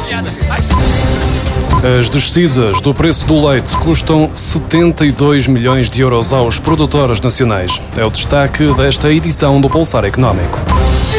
As descidas do preço do leite custam 72 milhões de euros aos produtores nacionais. É o destaque desta edição do Pulsar Económico.